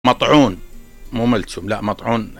مطعون، مو ملتشوم، لا مطعون،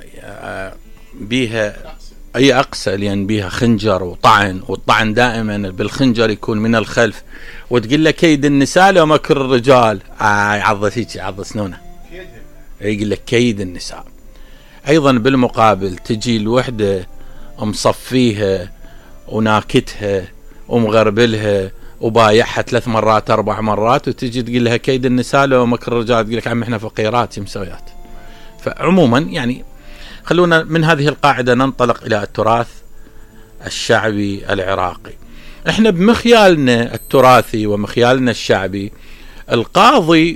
بيها اي اقسى، لان بيها خنجر وطعن، والطعن دائما بالخنجر يكون من الخلف، وتقول له كيد النساء لو مكر الرجال. يعض هيك، يعض سنونه، يقول لك كيد النساء. ايضا بالمقابل تجي الوحده مصفيها وناكتها ومغربلها وبايعها 3 مرات 4 مرات، وتجي تقول لها كيد النساء لو مكر الرجال، تقول لك عم احنا فقيرات مسويات. فعموما يعني خلونا من هذه القاعدة ننطلق إلى التراث الشعبي العراقي. احنا بمخيالنا التراثي ومخيالنا الشعبي، القاضي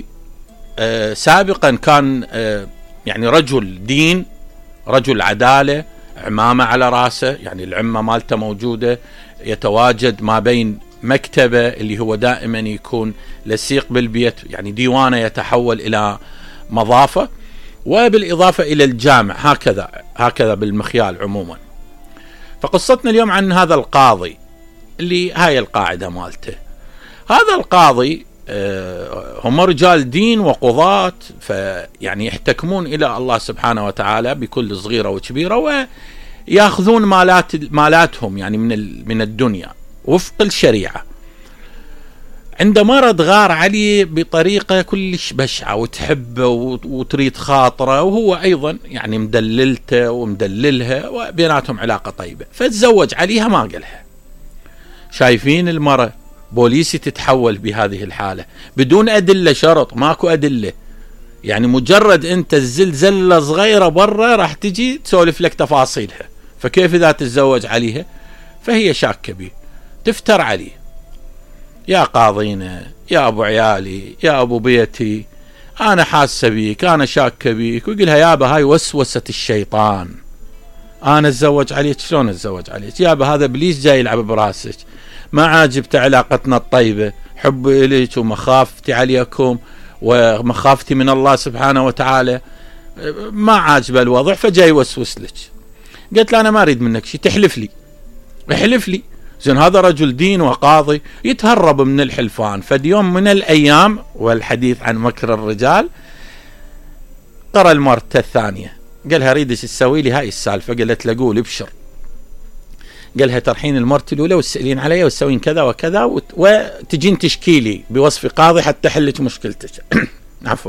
سابقا كان يعني رجل دين، رجل عدالة، عمامة على راسه، يعني العمة مالته موجودة، يتواجد ما بين مكتبه اللي هو دائما يكون لصيق بالبيت، يعني ديوانه يتحول إلى مضافة، وبالإضافة إلى الجامع، هكذا بالمخيال عموما. فقصتنا اليوم عن هذا القاضي اللي هاي القاعدة مالته. هذا القاضي هم رجال دين وقضاة، فيعني يحتكمون إلى الله سبحانه وتعالى بكل صغيرة وكبيرة، ويأخذون مالاتهم يعني من الدنيا وفق الشريعة. عند مرض غار عليه بطريقة كلش بشعة وتحبه وتريد خاطره، وهو أيضا يعني مدللته ومدللها وبيناتهم علاقة طيبة، فتزوج عليها ما قالها. شايفين المرأة بوليسي تتحول بهذه الحالة بدون أدلة، شرط ماكو أدلة، يعني مجرد أنت الزلزلة صغيرة برا راح تجي تسولف لك تفاصيلها. فكيف إذا تتزوج عليها؟ فهي شاكة بيه، تفتر عليه، يا قاضينا، يا أبو عيالي، يا أبو بيتي، أنا حاسة بيك، أنا شاكة بيك. ويقولها يابا هاي وسوسة الشيطان، أنا أتزوج عليك. شلون أتزوج عليك يابا؟ هذا إبليس جاي يلعب براسك، ما عاجبت علاقتنا الطيبة، حبي إليك ومخافتي عليكم ومخافتي من الله سبحانه وتعالى، ما عاجب الوضع، فجاي يوسوس لك. قلت له أنا ما أريد منك شيء، تحلف لي، احلف لي. زين هذا رجل دين وقاضي يتهرب من الحلفان. فديوم من الأيام، والحديث عن مكر الرجال، قرأ المرتة الثانية، قالها ريدش تسوي لي هاي السالفة. قالت له قول ابشر. قالها ترحين المرتة الأولى وتسألين علي وتسوين كذا وكذا وتجين تشكيلي بوصف قاضي حتى حلت مشكلتك. عفوا.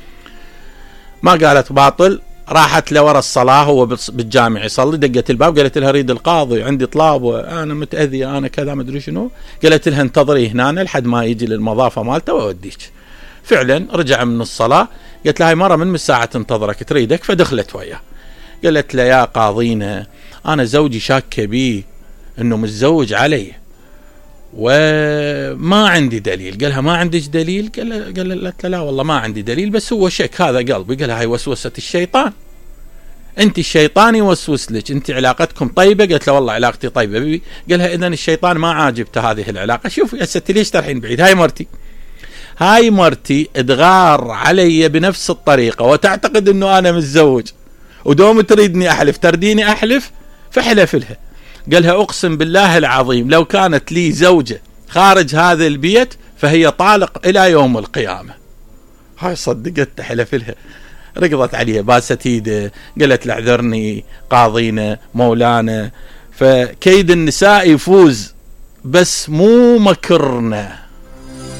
ما قالت باطل، راحت لورا الصلاة، هو بالجامع يصلي، دقت الباب، قالت لها ريد القاضي، عندي طلاب وأنا متأذية، أنا كذا ما أدري شنو. قالت لها انتظري هنا لحد ما يجي للمضافة مالته وأوديك. فعلا رجع من الصلاة، قالت لها هاي مرة من ساعة تنتظرك تريدك، فدخلت وياه. قالت له يا قاضينا، أنا زوجي شاك بي إنه متزوج علي وما عندي دليل. قالها ما عندك دليل؟ قالت لا والله ما عندي دليل، بس هو شك، هذا قلبي. قالها هاي وسوسة الشيطان، انت الشيطان يوسوس لك، انت علاقتكم طيبة؟ قالت له والله علاقتي طيبة بي. قالها اذا الشيطان ما عاجبته هذه العلاقة. شوف يا ستي ليش ترحين بعيد؟ هاي مرتي ادغار علي بنفس الطريقة، وتعتقد انه انا متزوج، ودوم تريدني احلف، ترديني احلف، فحلف لها. قالها أقسم بالله العظيم لو كانت لي زوجة خارج هذا البيت فهي طالق إلى يوم القيامة. هاي صدقت، تحلف لها، رقضت عليها، باست ايده، قالت اعذرني قاضينا مولانا. فكيد النساء يفوز، بس مو مكرنا.